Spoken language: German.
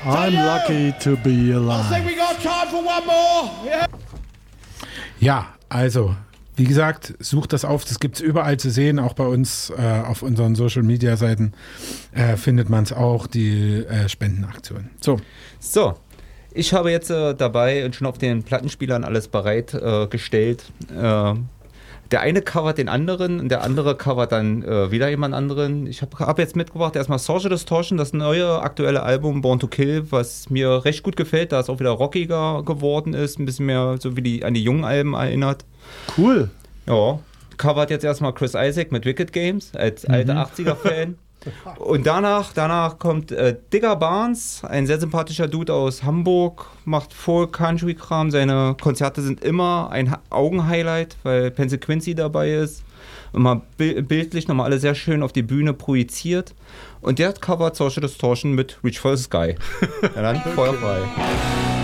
I'm lucky to be alive. I think we got time for one more. Yeah. Ja, also, wie gesagt, sucht das auf. Das gibt es überall zu sehen, auch bei uns auf unseren Social-Media-Seiten findet man es auch, die Spendenaktion. So, ich habe jetzt dabei und schon auf den Plattenspielern alles bereitgestellt. Der eine covert den anderen und der andere covert dann wieder jemand anderen. Ich hab jetzt mitgebracht erstmal Social Distortion, das neue aktuelle Album Born to Kill, was mir recht gut gefällt, da es auch wieder rockiger geworden ist, ein bisschen mehr so wie an die jungen Alben erinnert. Cool. Ja, covert jetzt erstmal Chris Isaak mit Wicked Games als alter 80er-Fan. Und danach kommt Digger Barnes, ein sehr sympathischer Dude aus Hamburg, macht Folk-Country-Kram. Seine Konzerte sind immer ein Augenhighlight, weil Pencil Quincy dabei ist. Immer bildlich nochmal alle sehr schön auf die Bühne projiziert. Und der hat covert Social Distortion mit Reach for the Sky. Ja, dann Feuer frei.